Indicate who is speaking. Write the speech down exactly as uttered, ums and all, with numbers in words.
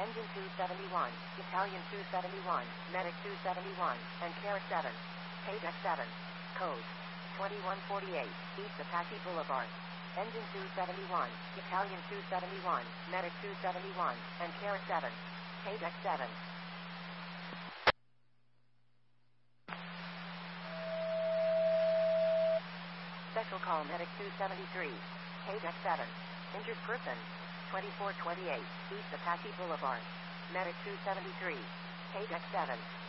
Speaker 1: Engine two seventy-one, Italian two seventy-one, Medic two seventy-one, and Carrot seven. K-Deck seven. Code twenty-one forty-eight, East Apache Boulevard. Engine two seventy-one, Italian two seventy-one, Medic two seventy-one, and Carrot seven. K-Deck seven. Special call Medic two seventy-three. K-Deck seven. Injured person. twenty-four twenty-eight, East Apache Boulevard. Medic two seventy-three. K-Deck seven.